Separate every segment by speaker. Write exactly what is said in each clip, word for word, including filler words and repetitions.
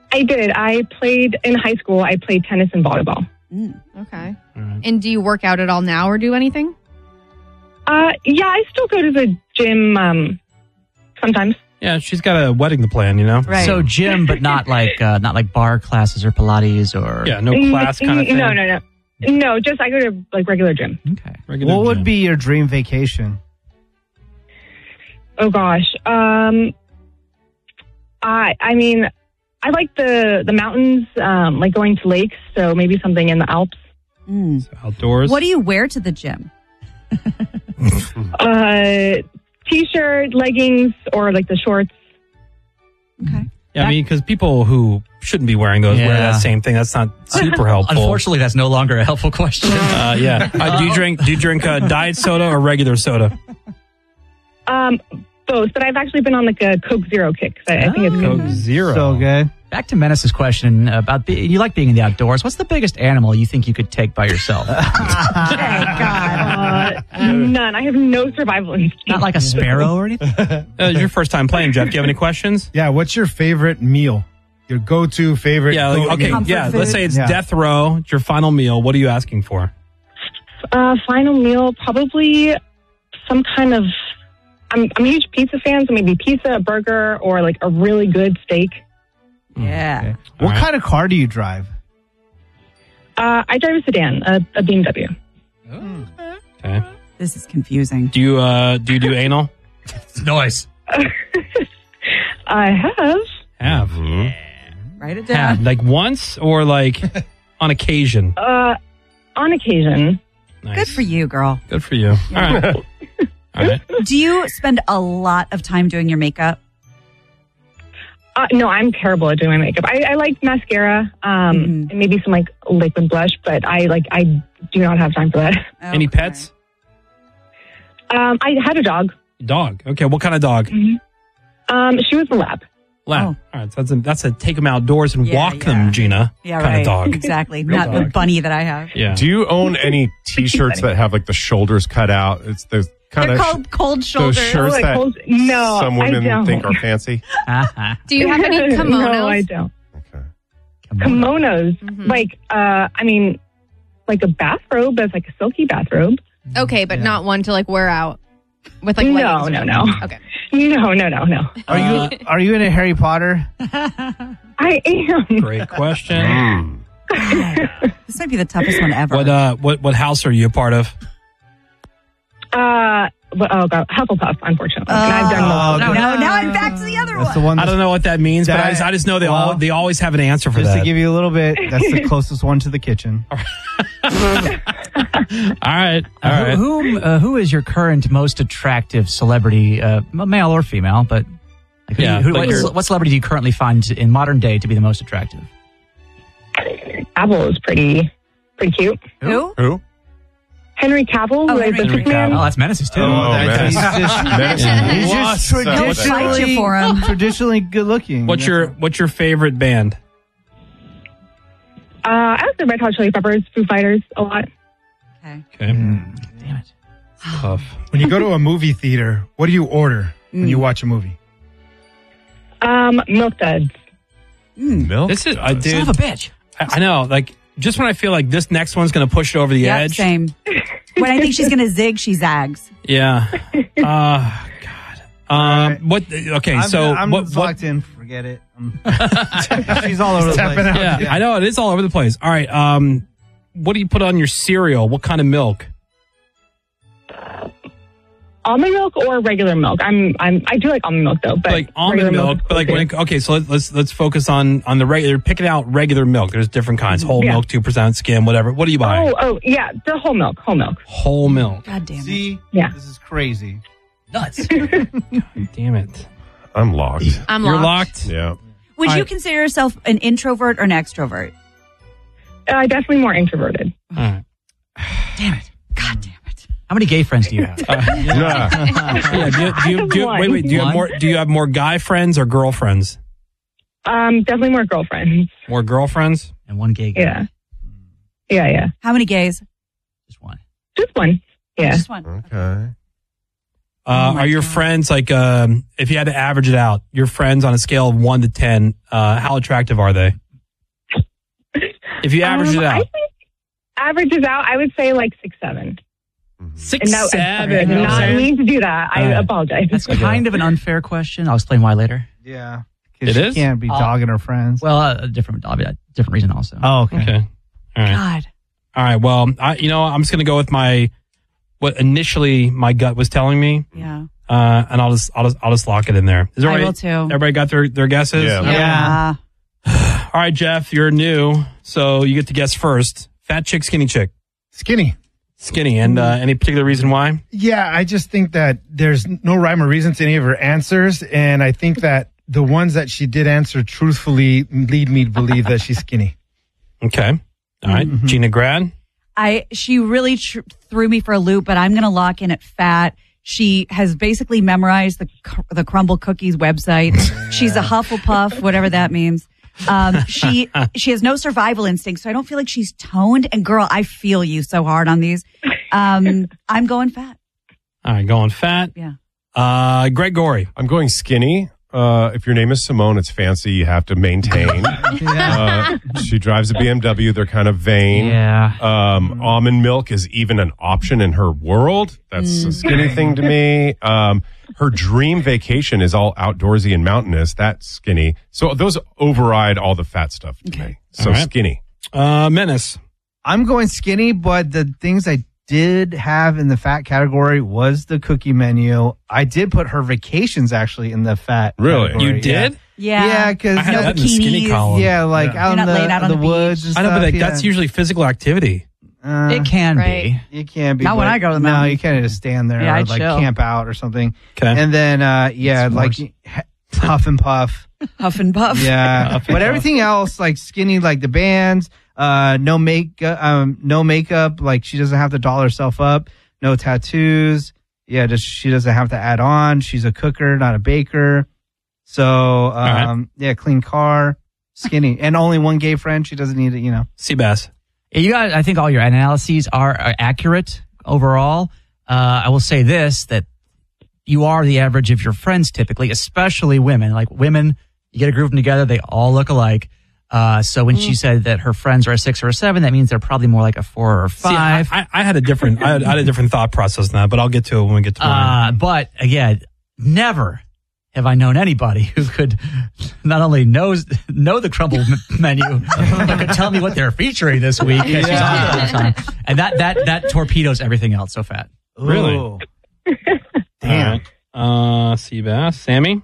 Speaker 1: I did. I played in high school. I played tennis and volleyball.
Speaker 2: Mm, okay.
Speaker 3: Right.
Speaker 2: And do you work out at all now or do anything?
Speaker 1: Uh, yeah, I still go to the gym um, sometimes.
Speaker 3: Yeah, she's got a wedding to plan, you know?
Speaker 2: Right.
Speaker 4: So gym, but not like uh, not like bar classes or Pilates or...
Speaker 3: Yeah, no class kind of thing.
Speaker 1: No, no, no. No, just I go to like regular gym.
Speaker 4: Okay.
Speaker 3: Regular
Speaker 5: What would
Speaker 3: gym.
Speaker 5: be your dream vacation?
Speaker 1: Oh gosh. Um, I I mean, I like the the mountains, um, like going to lakes. So maybe something in the Alps.
Speaker 2: Mm.
Speaker 3: So outdoors?
Speaker 6: What do you wear to the gym?
Speaker 1: uh, t-shirt, leggings, or like the shorts.
Speaker 6: Okay.
Speaker 3: Yeah, I mean, because people who shouldn't be wearing those wear
Speaker 4: Yeah.
Speaker 3: that same thing. That's not super helpful.
Speaker 4: Unfortunately, that's no longer a helpful question.
Speaker 3: Uh, yeah. Uh, do you drink Do you drink uh, diet soda or regular soda?
Speaker 1: Um, both, but I've actually been on like a Coke Zero kick. So I, I think it's good.
Speaker 3: Coke Zero.
Speaker 5: So good.
Speaker 4: Back to Menace's question about the, you like being in the outdoors. What's the biggest animal you think you could take by yourself?
Speaker 1: Uh, none. I have no survival instinct.
Speaker 4: Not like a sparrow or anything?
Speaker 3: Uh, it's your first time playing, Jeff. Do you have any questions?
Speaker 7: Yeah, what's your favorite meal? Your go-to favorite?
Speaker 3: Yeah. Like,
Speaker 7: go-
Speaker 3: okay.
Speaker 6: Comfort
Speaker 3: Yeah.
Speaker 6: food?
Speaker 3: Let's say it's
Speaker 7: Yeah.
Speaker 3: death row. It's your final meal. What are you asking for?
Speaker 1: Uh, final meal, probably some kind of. I'm I'm a huge pizza fan, so maybe pizza, a burger, or like a really good steak.
Speaker 6: Yeah.
Speaker 5: Okay. What
Speaker 3: All right.
Speaker 5: kind of car do you drive?
Speaker 1: Uh, I drive a sedan, a, a B M W.
Speaker 3: Okay.
Speaker 6: This is confusing.
Speaker 3: Do you uh do you do anal?
Speaker 4: Noise.
Speaker 1: I have.
Speaker 3: Have.
Speaker 6: Write it down.
Speaker 3: Have. Like once or like on occasion?
Speaker 1: Uh, on occasion.
Speaker 3: Nice.
Speaker 6: Good for you, girl.
Speaker 3: Good for you. All right. All right.
Speaker 6: Do you spend a lot of time doing your makeup?
Speaker 1: Uh, no, I'm terrible at doing my makeup. I, I like mascara, um,
Speaker 6: Mhm.
Speaker 1: and maybe some like liquid blush, but I like I do not have time for that.
Speaker 3: Any
Speaker 6: Okay.
Speaker 3: pets?
Speaker 1: Um, I had a dog.
Speaker 3: Dog. Okay. What kind of dog?
Speaker 1: Um, she was a lab.
Speaker 3: Lab.
Speaker 6: Oh.
Speaker 3: All right. So that's a, that's a take them outdoors and
Speaker 6: Yeah,
Speaker 3: walk
Speaker 6: yeah.
Speaker 3: them, Gina.
Speaker 6: Yeah,
Speaker 3: kind
Speaker 6: right.
Speaker 3: of dog.
Speaker 6: Exactly.
Speaker 3: Real
Speaker 6: Not the
Speaker 3: dog.
Speaker 6: bunny that I have.
Speaker 3: Yeah.
Speaker 8: Do you own any T-shirts that have like the shoulders cut out? It's those kind
Speaker 6: They're
Speaker 8: of
Speaker 6: called cold
Speaker 8: those
Speaker 6: shoulders.
Speaker 8: shirts
Speaker 1: Oh, like
Speaker 8: that
Speaker 1: cold- no,
Speaker 8: some
Speaker 1: I
Speaker 8: women
Speaker 1: don't.
Speaker 8: think are fancy.
Speaker 2: Do you have any kimonos?
Speaker 1: No, I don't.
Speaker 8: Okay.
Speaker 1: Kimonos,
Speaker 2: Mhm.
Speaker 1: like uh, I mean, like a bathrobe, but it's like a silky bathrobe.
Speaker 2: Okay, but
Speaker 5: Yeah.
Speaker 2: not one to like wear out with like
Speaker 1: No,
Speaker 2: leggings or
Speaker 1: no,
Speaker 2: something.
Speaker 1: no.
Speaker 2: Okay.
Speaker 1: No, no, no, no.
Speaker 5: Are you are you into Harry Potter?
Speaker 1: I am.
Speaker 3: Great question.
Speaker 8: Mm.
Speaker 6: This might be the toughest one ever.
Speaker 3: What uh what what house are you a part of?
Speaker 1: Uh, well, oh god, Hufflepuff, unfortunately. and I've done
Speaker 5: Oh,
Speaker 1: multiple.
Speaker 6: no, no, now I'm back to the other
Speaker 5: That's
Speaker 6: one.
Speaker 5: the one.
Speaker 3: I
Speaker 5: That's,
Speaker 3: don't know what that means, but I just, I just know they all
Speaker 5: Well,
Speaker 3: they always have an answer for
Speaker 5: just
Speaker 3: that.
Speaker 5: to give you a little bit. That's the closest one to the kitchen.
Speaker 3: all right. All
Speaker 4: Uh,
Speaker 3: right.
Speaker 4: who who, uh, who is your current most attractive celebrity, uh, male or female? But like, who do
Speaker 3: Yeah,
Speaker 4: you- who,
Speaker 3: but
Speaker 4: what,
Speaker 3: you're-
Speaker 4: what celebrity do you currently find in modern day to be the most attractive?
Speaker 1: Apple is pretty, pretty cute.
Speaker 6: Who?
Speaker 8: Who?
Speaker 1: Henry Cavill,
Speaker 6: Oh,
Speaker 1: who is
Speaker 6: Henry
Speaker 1: the
Speaker 3: Henry
Speaker 1: Superman.
Speaker 4: Oh, that's Menace's too.
Speaker 8: Oh,
Speaker 5: that's-
Speaker 8: Menace.
Speaker 5: he's just-
Speaker 8: Menace
Speaker 5: He's
Speaker 8: lost,
Speaker 5: just
Speaker 8: uh,
Speaker 6: He'll fight
Speaker 5: traditionally
Speaker 6: you for him.
Speaker 5: traditionally good looking.
Speaker 3: What's your what's your favorite band?
Speaker 1: Uh, I like the Red Hot Chili Peppers, Foo Fighters, a lot.
Speaker 6: Okay.
Speaker 3: Okay.
Speaker 4: Damn it.
Speaker 3: Tough.
Speaker 7: When you go to a movie theater, what do you order when
Speaker 6: Mm.
Speaker 7: you watch a movie?
Speaker 1: Um, Milk Duds.
Speaker 8: Milk?
Speaker 3: This is I
Speaker 4: Son
Speaker 3: dude.
Speaker 4: of a bitch.
Speaker 3: I, I know. Like just when I feel like this next one's going to push it over the
Speaker 6: Yep,
Speaker 3: edge.
Speaker 6: same. When I think she's going to zig, she zags.
Speaker 3: Yeah. Uh, God. Um.
Speaker 5: right.
Speaker 3: What? Okay.
Speaker 5: I'm,
Speaker 3: so
Speaker 5: I'm
Speaker 3: what? What?
Speaker 5: locked in. Forget it. Um, she's all over the
Speaker 7: Stepping
Speaker 5: place.
Speaker 7: out.
Speaker 3: Yeah, I know it is all over the place. All right. Um. What do you put on your cereal? What kind of milk?
Speaker 1: Almond milk or regular milk? I'm, I'm, I do like almond milk though, but
Speaker 3: Like almond
Speaker 1: regular
Speaker 3: milk,
Speaker 1: is
Speaker 3: but like
Speaker 1: cool,
Speaker 3: when
Speaker 1: too.
Speaker 3: it, okay, so let's let's let's focus on on the regular. Picking out regular milk. There's different kinds: whole
Speaker 1: Yeah.
Speaker 3: milk, two percent skim, whatever. What do you buy?
Speaker 1: Oh, oh, yeah, the whole milk, whole milk.
Speaker 3: Whole milk.
Speaker 6: God damn it.
Speaker 5: See,
Speaker 1: Yeah.
Speaker 5: this is crazy.
Speaker 4: Nuts.
Speaker 3: Damn it.
Speaker 8: I'm locked.
Speaker 2: I'm
Speaker 3: You're
Speaker 2: locked.
Speaker 3: locked.
Speaker 8: Yeah.
Speaker 6: Would
Speaker 3: I-
Speaker 6: you consider yourself an introvert or an extrovert?
Speaker 1: Uh, definitely more introverted.
Speaker 3: All right.
Speaker 6: Damn it. God damn it.
Speaker 4: How many gay friends do you have?
Speaker 3: Uh,
Speaker 8: Yeah.
Speaker 3: yeah. Do you, do you, do you, wait, wait. Do you have
Speaker 4: One.
Speaker 3: more? Do you have more guy friends or girlfriends?
Speaker 1: Um, definitely more girlfriends.
Speaker 3: More girlfriends?
Speaker 4: And one gay guy.
Speaker 1: Yeah. Yeah, yeah.
Speaker 6: How many gays?
Speaker 4: Just one.
Speaker 1: Just one. Yeah.
Speaker 6: Just one.
Speaker 8: Okay.
Speaker 3: Uh,
Speaker 6: Oh my
Speaker 3: are your
Speaker 6: God.
Speaker 3: friends like, um, if you had to average it out, your friends on a scale of one to ten, uh, how attractive are they? If you average
Speaker 1: Um,
Speaker 3: it
Speaker 1: I
Speaker 3: out,
Speaker 1: think averages out, I would say like six, seven.
Speaker 3: six,
Speaker 1: And that, I
Speaker 3: seven.
Speaker 1: did
Speaker 3: you know what I'm
Speaker 1: not
Speaker 3: saying?
Speaker 1: mean to do that. I
Speaker 3: All right.
Speaker 1: apologize.
Speaker 4: That's kind of an unfair question. I'll explain why later.
Speaker 5: Yeah.
Speaker 3: It
Speaker 5: Because she
Speaker 3: is?
Speaker 5: can't be
Speaker 4: Oh.
Speaker 5: dogging her friends.
Speaker 4: Well, uh, a different, a different reason also.
Speaker 5: Oh, okay.
Speaker 3: Okay. All right.
Speaker 6: God.
Speaker 3: All right. Well, I, you know, I'm just going to go with my, what initially my gut was telling me.
Speaker 6: Yeah.
Speaker 3: Uh, and I'll just, I'll just, I'll just lock it in there. Is
Speaker 6: I
Speaker 3: everybody,
Speaker 6: will too.
Speaker 3: everybody got their, their guesses?
Speaker 8: Yeah.
Speaker 5: Yeah.
Speaker 3: All right, Jeff, you're new, so you get to guess first. Fat chick, skinny chick.
Speaker 7: Skinny.
Speaker 3: Skinny. And uh, any particular reason why?
Speaker 7: Yeah, I just think that there's no rhyme or reason to any of her answers. And I think that the ones that she did answer truthfully lead me to believe that she's skinny.
Speaker 3: Okay. All right.
Speaker 6: Mm-hmm.
Speaker 3: Gina Grad.
Speaker 6: I she really tr- threw me for a loop, but I'm going to lock in at fat. She has basically memorized the cr- the Crumble Cookies website. She's a Hufflepuff, whatever that means. Um, she she has no survival instinct, so I don't feel like she's toned. And girl, I feel you so hard on these. Um, I'm going fat.
Speaker 3: All right. Going fat.
Speaker 6: Yeah.
Speaker 3: Uh, Greg Gorey.
Speaker 8: I'm going skinny. Uh, if your name is Simone, it's fancy. You have to maintain. uh, she drives a B M W. They're kind of vain.
Speaker 4: Yeah.
Speaker 8: Um, almond milk is even an option in her world. That's a skinny thing to me. Um, her dream vacation is all outdoorsy and mountainous. That's skinny. So those override all the fat stuff to me. So
Speaker 3: All right.
Speaker 8: skinny.
Speaker 3: Uh, Menace.
Speaker 5: I'm going skinny, but the things I did have in the fat category was the cookie menu. I did put her vacations actually in the fat.
Speaker 8: Really?
Speaker 5: category,
Speaker 3: You
Speaker 5: yeah.
Speaker 3: did?
Speaker 6: Yeah.
Speaker 5: Yeah, because
Speaker 3: I had
Speaker 6: no
Speaker 3: that in the skinny
Speaker 6: bikinis.
Speaker 3: column.
Speaker 5: yeah, like
Speaker 7: Yeah.
Speaker 5: out
Speaker 6: You're
Speaker 5: in
Speaker 6: not
Speaker 5: the,
Speaker 6: laying out on
Speaker 5: the,
Speaker 6: the
Speaker 5: woods.
Speaker 6: beach.
Speaker 5: And
Speaker 3: I know, but
Speaker 5: stuff,
Speaker 3: that,
Speaker 5: yeah.
Speaker 3: that's usually physical activity.
Speaker 5: Uh,
Speaker 4: It can
Speaker 6: Right.
Speaker 4: be.
Speaker 5: You can't be.
Speaker 6: Not when
Speaker 5: but-
Speaker 6: I go to the
Speaker 5: No,
Speaker 6: mountain.
Speaker 5: you can't just stand there
Speaker 6: Yeah,
Speaker 5: or
Speaker 6: I'd
Speaker 5: like
Speaker 6: chill.
Speaker 5: camp out or something.
Speaker 3: Okay.
Speaker 5: And then, uh, yeah, like huff and puff.
Speaker 6: Huff and puff.
Speaker 5: Yeah,
Speaker 3: Huff and
Speaker 5: but
Speaker 3: puff.
Speaker 5: everything else, like skinny, like the bands, uh, no make, um, no makeup. Like she doesn't have to doll herself up. No tattoos. Yeah, just she doesn't have to add on. She's a cooker, not a baker. So, um,
Speaker 3: right.
Speaker 5: yeah, clean car, skinny, and only one gay friend. She doesn't need it, you know.
Speaker 3: Seabass.
Speaker 4: Yeah, you got. I think all your analyses are, are accurate overall. Uh, I will say this: that you are the average of your friends, typically, especially women. Like women, you get a group of them together; they all look alike. Uh, so when she said that her friends are a six or a seven, that means they're probably more like a four or
Speaker 3: See, I,
Speaker 4: five.
Speaker 3: I, I had a different, I had, I had a different thought process than that, but I'll get to it when we get to mine.
Speaker 4: Uh, but again, never have I known anybody who could not only knows know the Crumble m- menu, but could tell me what they're featuring this week. 'cause she's on it all the time. And that that that torpedoes everything else. So fat.
Speaker 3: Really?
Speaker 5: Ooh.
Speaker 3: Damn. Uh, Seabass. Sammy?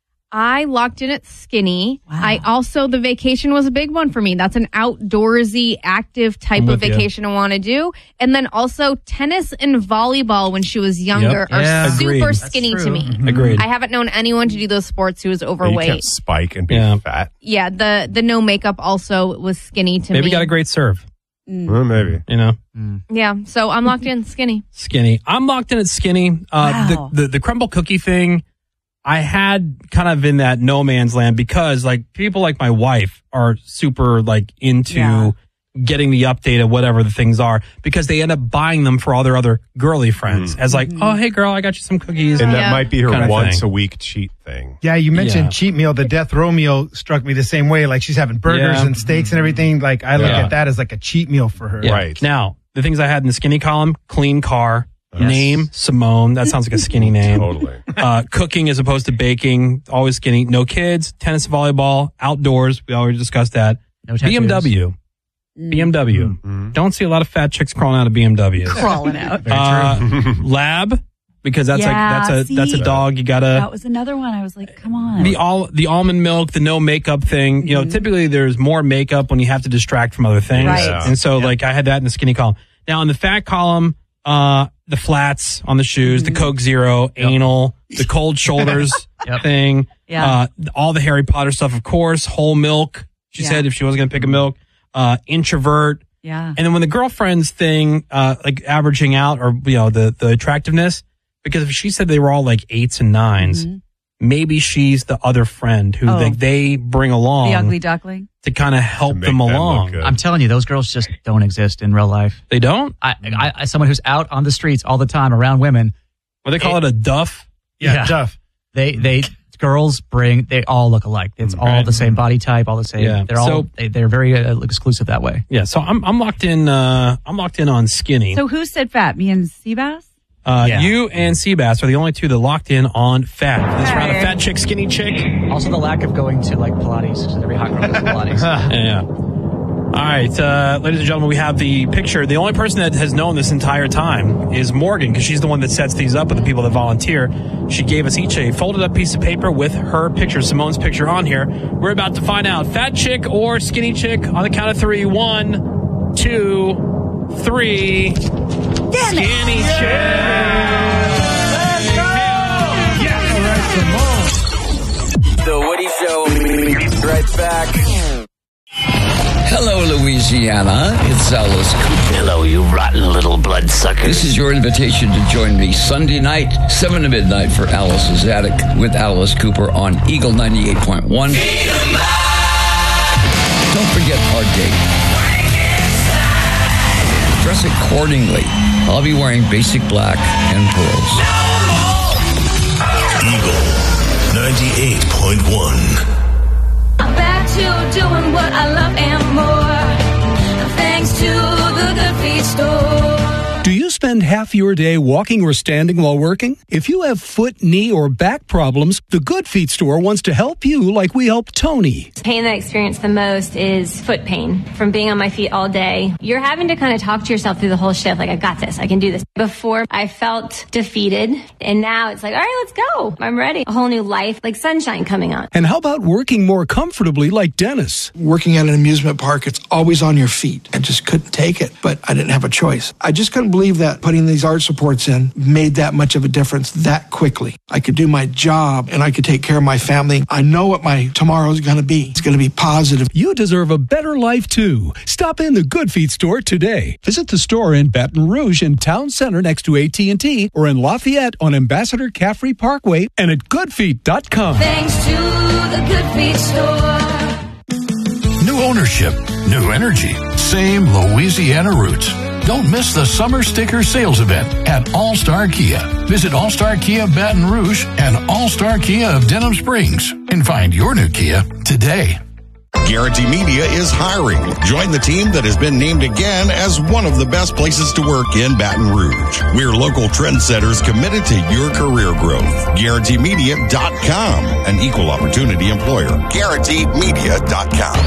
Speaker 2: I locked in at skinny.
Speaker 6: Wow.
Speaker 2: I also, the vacation was a big one for me. That's an outdoorsy, active type
Speaker 3: I'm
Speaker 2: of
Speaker 3: with you.
Speaker 2: vacation I want to do. And then also tennis and volleyball when she was younger
Speaker 3: Yep.
Speaker 2: are
Speaker 4: Yeah.
Speaker 2: super
Speaker 3: Agreed. That's
Speaker 2: skinny to
Speaker 5: true.
Speaker 2: me.
Speaker 3: Agreed.
Speaker 2: I haven't known anyone to do those sports who was
Speaker 8: You
Speaker 2: overweight.
Speaker 8: can't spike and be
Speaker 3: Yeah.
Speaker 8: fat.
Speaker 2: Yeah, the the no makeup also was skinny to
Speaker 3: Maybe
Speaker 2: me.
Speaker 3: got a great serve,
Speaker 8: Well, maybe.
Speaker 3: you know?
Speaker 2: Yeah, so I'm locked in skinny.
Speaker 3: Skinny. I'm locked in at skinny. Uh,
Speaker 6: Wow.
Speaker 3: the, the, the crumble cookie thing, I had kind of in that no man's land because like people like my wife are super like into
Speaker 6: Yeah.
Speaker 3: getting the update of whatever the things are because they end up buying them for all their other girly friends as like, oh, hey girl, I got you some cookies.
Speaker 8: And
Speaker 2: Yeah.
Speaker 8: that might be her
Speaker 3: Kinda
Speaker 8: once
Speaker 3: thing.
Speaker 8: a week cheat thing.
Speaker 7: Yeah, you mentioned
Speaker 3: Yeah.
Speaker 7: cheat meal. The death row meal struck me the same way. Like she's having burgers
Speaker 3: Yeah.
Speaker 7: and steaks and everything. Like I look
Speaker 8: Yeah.
Speaker 7: at that as like a cheat meal for her.
Speaker 3: Yeah.
Speaker 8: Right.
Speaker 3: Now, the things I had in the skinny column, clean car,
Speaker 4: Yes.
Speaker 3: name, Simone. That sounds like a skinny name.
Speaker 8: Totally.
Speaker 3: Uh, cooking as opposed to baking, always skinny. No kids, tennis, volleyball, outdoors. We already discussed that.
Speaker 4: No tattoos.
Speaker 3: B M W. B M W. Don't see a lot of fat chicks crawling out of B M Ws.
Speaker 6: Crawling out.
Speaker 3: Uh, lab, because that's
Speaker 6: Yeah,
Speaker 3: like that's a that's a
Speaker 6: see?
Speaker 3: dog. You gotta
Speaker 6: That was another one. I was like, come on.
Speaker 3: the all the almond milk, the no makeup thing. You know, typically there's more makeup when you have to distract from other things.
Speaker 6: Right.
Speaker 8: Yeah.
Speaker 3: And so like I had that in the skinny column. Now in the fat column, uh, the flats on the shoes, the Coke Zero, anal, the cold shoulders
Speaker 4: Yep.
Speaker 3: thing,
Speaker 6: Yeah.
Speaker 3: uh, all the Harry Potter stuff, of course, whole milk. She
Speaker 6: Yeah.
Speaker 3: said if she wasn't going to pick a milk, uh, introvert.
Speaker 6: yeah.
Speaker 3: And then when the girlfriends thing, uh, like averaging out or, you know, the, the attractiveness, because if she said they were all like eights and 9s
Speaker 6: Mhm.
Speaker 3: maybe she's the other friend who
Speaker 6: Oh.
Speaker 3: like they bring along
Speaker 6: The ugly duckling.
Speaker 3: to kind of help
Speaker 8: To make
Speaker 3: them
Speaker 8: them look
Speaker 3: along.
Speaker 8: good.
Speaker 4: I'm telling you, those girls just don't exist in real life.
Speaker 3: They don't?
Speaker 4: I, I, as someone who's out on the streets all the time around women,
Speaker 3: What they call it, a duff?
Speaker 7: Yeah,
Speaker 4: Yeah.
Speaker 7: Duff.
Speaker 4: They they girls bring they all look alike. It's all
Speaker 3: Right.
Speaker 4: the same body type, all the same.
Speaker 3: Yeah.
Speaker 4: They're all
Speaker 3: So-
Speaker 4: they, they're very uh, exclusive that way.
Speaker 3: Yeah, so I'm I'm locked in. Uh, I'm locked in on skinny.
Speaker 6: So who said fat? Me and Seabass?
Speaker 3: Uh,
Speaker 4: Yeah.
Speaker 3: You and Seabass are the only two that locked in on fat. For this round of fat chick, skinny chick.
Speaker 4: Also, the lack of going to like Pilates. Because every hot girl goes to Pilates.
Speaker 3: Yeah. All right, uh, ladies and gentlemen, we have the picture. The only person that has known this entire time is Morgan, because she's the one that sets these up with the people that volunteer. She gave us each a folded up piece of paper with her picture, Simone's picture on here. We're about to find out fat chick or skinny chick on the count of three. One, two, three. Skinny chick.
Speaker 9: The Woody Show. Right back.
Speaker 10: Hello, Louisiana. It's Alice Cooper.
Speaker 9: Hello, you rotten little bloodsuckers.
Speaker 10: This is your invitation to join me Sunday night, seven to midnight for Alice's Attic with Alice Cooper on Eagle ninety-eight point one. Don't forget our date. Dress accordingly. I'll be wearing basic black and pearls.
Speaker 11: Eagle ninety-eight point one.
Speaker 12: I'm back to doing what I love and more, thanks to the Good Feet store.
Speaker 13: Do you spend half your day walking or standing while working? If you have foot, knee, or back problems, the Good Feet store wants to help you like we helped Tony.
Speaker 14: The pain that I experience the most is foot pain from being on my feet all day. You're having to kind of talk to yourself through the whole shift, like, I got this, I can do this. Before, I felt defeated, and now it's like, all right, let's go. I'm ready. A whole new life, like sunshine coming on.
Speaker 13: And how about working more comfortably like Dennis?
Speaker 15: Working at an amusement park, it's always on your feet. I just couldn't take it, but I didn't have a choice. I just couldn't believe that putting these arch supports in made that much of a difference that quickly. I could do my job and I could take care of my family. I know what my tomorrow is going to be. It's going to be positive.
Speaker 13: You deserve a better life too. Stop in the Good Feet store today. Visit the store in Baton Rouge in Town Center next to A T and T or in Lafayette on Ambassador Caffrey Parkway and at good feet dot com.
Speaker 12: Thanks to the Good Feet store.
Speaker 11: New ownership, new energy, same Louisiana roots. Don't miss the summer sticker sales event at All-Star Kia. Visit All-Star Kia Baton Rouge and All-Star Kia of Denham Springs and find your new Kia today.
Speaker 16: Guarantee Media is hiring. Join the team that has been named again as one of the best places to work in Baton Rouge. We're local trendsetters committed to your career growth. Guarantee Media dot com, an equal opportunity employer. Guarantee Media dot com.